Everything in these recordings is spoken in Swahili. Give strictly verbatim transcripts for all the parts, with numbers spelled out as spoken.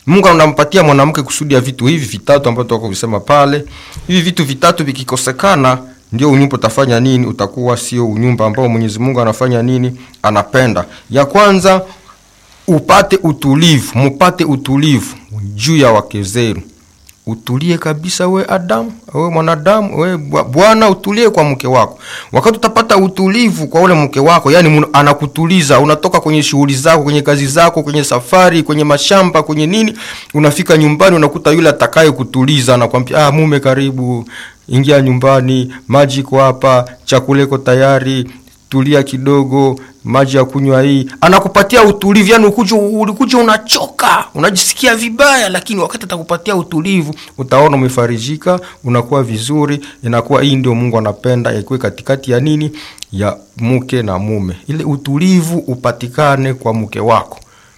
Mungu anampatia mwanamke kusudi ya vitu hivi vitatu ambavyo tutako kusema pale. Hivi vitu vitatu vikikosekana ndio unyumba utafanya nini? Utakuwa sio unyumba ambao Mwenyezi Mungu anafanya nini? Anapenda. Ya kwanza, upate utulivu, mupate utulivu juu ya wake zenu. Utulie kabisa we Adamu, we mwanadamu, we bwana, utulie kwa mke wako. Wakati utapata utulivu kwa ule mke wako, yani anakutuliza, unatoka kwenye shughuli zako, kwenye kazi zako, kwenye safari, kwenye mashamba, kwenye nini, unafika nyumbani unakuta yule atakaye kutuliza, anakuambia ah, mume karibu, ingia nyumbani, maji iko hapa, chakula iko tayari, tulia kidogo, maji ya kunywa hii. Anakupatia utulivu, yani ukuje ulikuja unachoka, unajisikia vibaya, lakini wakati atakupatia utulivu, utaona umefarijika, unakuwa vizuri. Inakuwa hii ndio Mungu anapenda ikuwe katikati ya nini? Ya mke na mume. Ile utulivu upatikane kwa mke wako.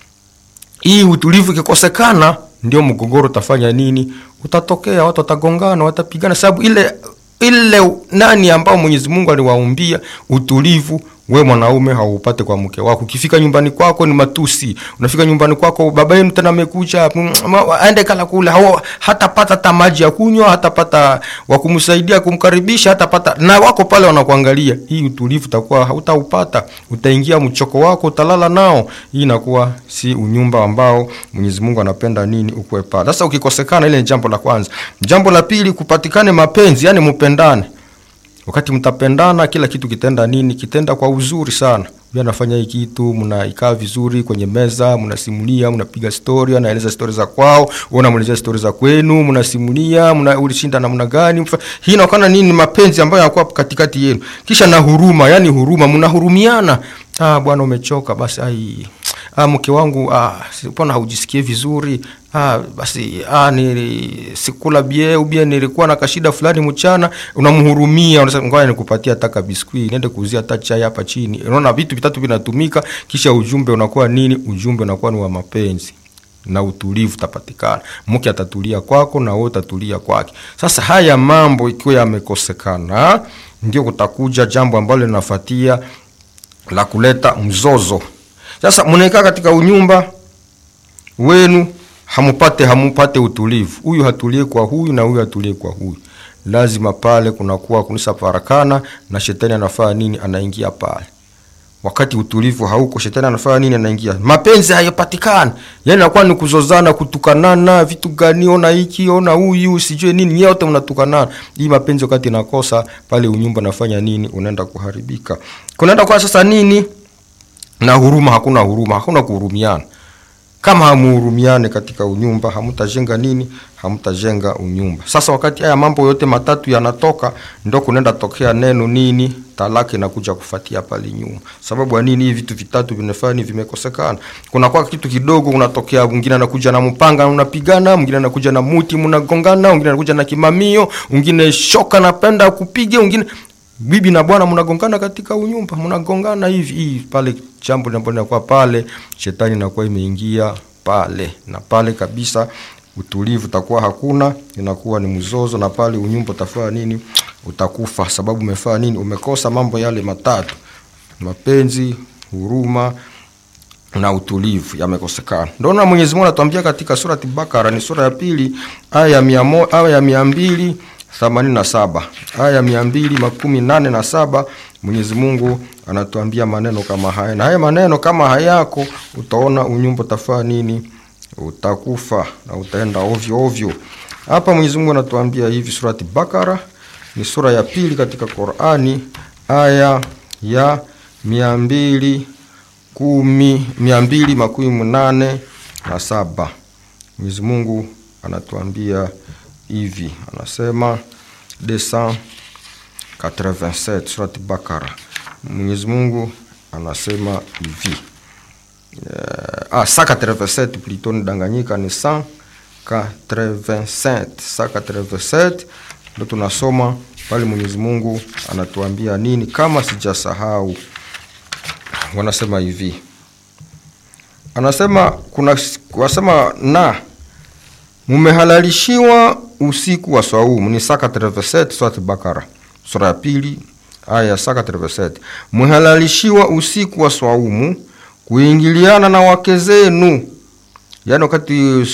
Hii utulivu ikikosekana ndio mgogoro utafanya nini? Utatokea, watu watagongana, watapigana, sababu ile ile nani ambao Mwenyezi Mungu aliwaumbia utulivu, we mwanaume haupate kwa mke wako. Ukifika nyumbani kwako ni matusi. Unafika nyumbani kwako, baba yenu tena amekuja, aende kala kule, hatapata hata maji ya kunywa, hatapata wa kumsaidia kumkaribisha, hatapata, na wako pale wanakuangalia. Hii utulivu utakuwa hautaupata. Utaingia mchoko wako, utalala nao. Hii inakuwa si unyumba ambao Mwenyezi Mungu anapenda nini ukue pale. Sasa ukikosekana, ile ni jambo la kwanza. Jambo la pili, kupatikane mapenzi, yani mpendane. Wakati mtapendana, kila kitu kitenda nini? Kitenda kwa uzuri sana. Wewe anafanya hiki kitu, mnaikaa vizuri kwenye meza, mnasimulia, mnapiga story, anaeleza story za kwao, wewe unamueleza story za kwenu, mnasimulia, mna ulishinda namna gani. Hii inaonekana nini? Mapenzi ambayo yanakuwa katikati yenu. Kisha na huruma, yani huruma, mnahurumiana. Ah, bwana umechoka, basi ai ah, mke wangu ah, mbona haujisikie vizuri? Ah, basi ah, ni sikula bie ubie nilikuwa na kashida fulani mchana. Unamhurumia, unasema ngoja nikupatie hata biskuti, nende kuuzia hata chai hapa chini. Unaona vitu vitatu vinatumika, kisha ujumbe unakuwa nini? Ujumbe unakuwa ni wa mapenzi na utulivu tapatikana. Mke atatulia kwako na wewe utatulia kwake. Sasa haya mambo ikiwa yamekosekana, ndio kutakuja jambo ambalo linafuatia la kuleta mzozo. Sasa mnaika katika unyumba wenu, hamupate hamupate utulivu. Huyu hatulie kwa huyu na huyu hatulie kwa huyu. Lazima pale kunakuwa kunisa farakana, na shetani anafanya nini? Anaingia pale. Wakati utulivu hauko, shetani anafanya nini? Anaingia. Mapenzi hayapatikani. Yaani inakuwa ni kuzozana, kutukanana, vitu gani, ona hiki, ona huyu, sijue nini, yote mnatukanana. Hii mapenzi wakati inakosa pale, unyumba nafanya nini? Unaenda kuharibika. Kunaenda kwa sasa nini? Na huruma, hakuna huruma, hakuna kuhurumiana. Kama hamuhurumiane katika unyumba, hamutajenga nini? Hamutajenga unyumba. Sasa wakati haya mambo yote matatu yanatoka, ndio kunaenda tokea neno nini? Talaka inakuja kufuatia pale nyuma. Sababu ya nini? Hivi vitu vitatu vinafanya vimekosekana. Kuna kwa kitu kidogo unatokea, mwingine anakuja na mpanga unapigana, mwingine anakuja na muti mnagongana, mwingine anakuja na kimamio, mwingine shoka napenda kupiga, mwingine bibi na bwana mnagongana katika unyumba, mnagongana hivi hivi pale, jambo linapokuwa pale, shetani inakuwa imeingia pale, na pale kabisa utulivu utakuwa hakuna, inakuwa ni mzozo, na pale unyumba utafanya nini? Utakufa. Sababu umefanya nini? Umekosa mambo yale matatu: mapenzi, huruma na utulivu, yamekosekana. Ndio na Mwenyezi Mungu anatuambia katika surati Bakara, ni sura ya pili aya ya mia aya ya mia mbili themanini na saba, aya mia mbili makumi nane na saba. Mwenyezi Mungu anatuambia maneno kama haya, na haya maneno kama hayako, utaona unyumba utafanya nini? Utakufa na utaenda ovyo ovyo. Hapa Mwenyezi Mungu anatuambia hivi, surati Bakara ni sura ya pili katika Qur'ani, aya ya mia mbili kumi mia mbili makumi nane na saba. Mwenyezi Mungu anatuambia hivi, anasema deux cent quatre-vingt-sept, surati Bakara. Mwenyezi Mungu anasema hivi, uh, ah cent quatre-vingt-sept plutôt, ndanganyika ni cent quatre-vingt-sept, cent quatre-vingt-sept ndio tunasoma pale. Mwenyezi Mungu anatuambia nini kama sijasahau? Wanasema hivi, anasema kuna wasema na mumehalalishiwa usiku wa saumu, ni cent quatre-vingt-sept surati Bakara sura ya pili aya cent quatre-vingt-sept. Mumehalalishiwa usiku wa saumu kuingiliana na wake zenu, yani wakati